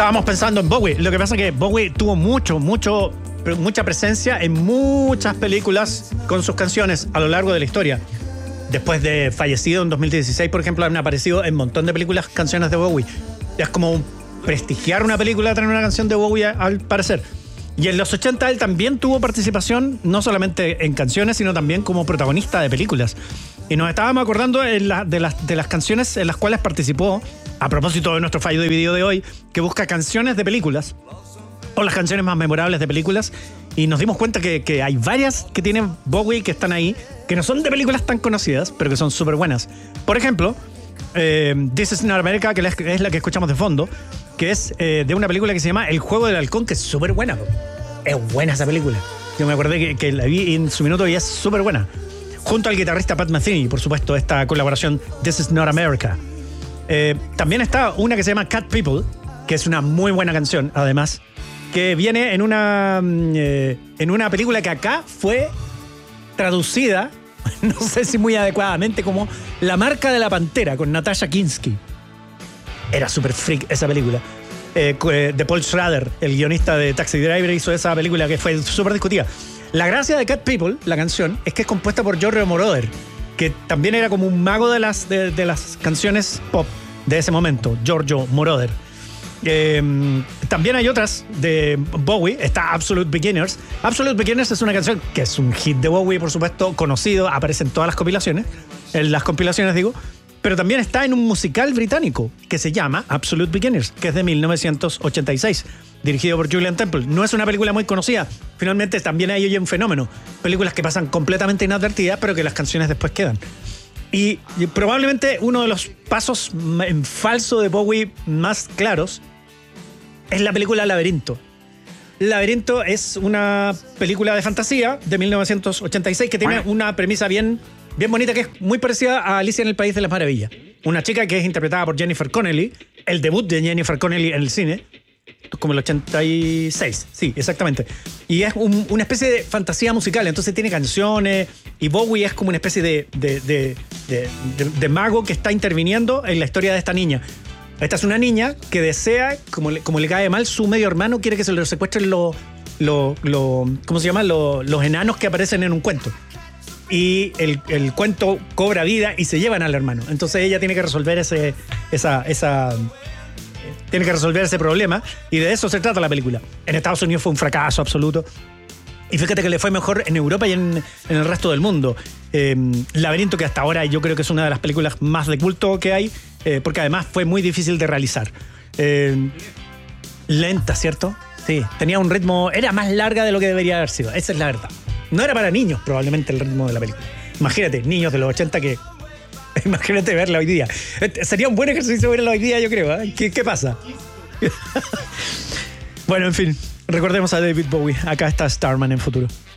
Estábamos pensando en Bowie. Lo que pasa es que Bowie tuvo mucha presencia en muchas películas con sus canciones a lo largo de la historia. Después de fallecido en 2016, por ejemplo, han aparecido en un montón de películas canciones de Bowie. Es como prestigiar una película tener una canción de Bowie, al parecer. Y en los 80 él también tuvo participación, no solamente en canciones, sino también como protagonista de películas. Y nos estábamos acordando de las canciones en las cuales participó, a propósito de nuestro fallo dividido de hoy, que busca canciones de películas, o las canciones más memorables de películas, y nos dimos cuenta que hay varias que tienen Bowie que están ahí, que no son de películas tan conocidas, pero que son súper buenas. Por ejemplo, This Is Not America, que es la que escuchamos de fondo, que es de una película que se llama El Juego del Halcón, que es súper buena. Es buena esa película. Yo me acordé que la vi en su minuto y es súper buena. Junto al guitarrista Pat Metheny, por supuesto, esta colaboración This Is Not America. También está una que se llama Cat People, que es una muy buena canción, además, que viene en una película que acá fue traducida, no sé si muy adecuadamente, como La Marca de la Pantera, con Natasha Kinski. Era súper freak esa película. De Paul Schrader, el guionista de Taxi Driver, hizo esa película que fue súper discutida. La gracia de Cat People, la canción, es que es compuesta por Giorgio Moroder, que también era como un mago de las canciones pop de ese momento, Giorgio Moroder. También hay otras de Bowie. Está Absolute Beginners. Absolute Beginners es una canción que es un hit de Bowie, por supuesto, conocido, aparece en todas las compilaciones, pero también está en un musical británico que se llama Absolute Beginners, que es de 1986, dirigido por Julian Temple. No es una película muy conocida. Finalmente también hay un fenómeno, películas que pasan completamente inadvertidas, pero que las canciones después quedan. Y probablemente uno de los pasos en falso de Bowie más claros es la película Laberinto. Laberinto es una película de fantasía de 1986 que tiene una premisa bien bonita, que es muy parecida a Alicia en el País de las Maravillas. Una chica que es interpretada por Jennifer Connelly, el debut de Jennifer Connelly en el cine, como el 86, sí, exactamente. Y es una especie de fantasía musical, entonces tiene canciones, y Bowie es como una especie de mago que está interviniendo en la historia de esta niña. Esta es una niña que desea, como le cae mal, su medio hermano quiere que se le secuestren los ¿cómo se llama? Los enanos que aparecen en un cuento. Y el cuento cobra vida y se llevan al hermano. Entonces ella tiene que resolver tiene que resolver ese problema, y de eso se trata la película. En Estados Unidos fue un fracaso absoluto. Y fíjate que le fue mejor en Europa y en el resto del mundo. Laberinto, que hasta ahora yo creo que es una de las películas más de culto que hay, porque además fue muy difícil de realizar. Lenta, ¿cierto? Sí, tenía un ritmo, era más larga de lo que debería haber sido, esa es la verdad. No era para niños probablemente el ritmo de la película. Imagínate, niños de los 80 que... Imagínate verla hoy día. Sería un buen ejercicio verla hoy día, yo creo. ¿Eh? ¿Qué pasa? Bueno, en fin, recordemos a David Bowie. Acá está Starman en Futuro.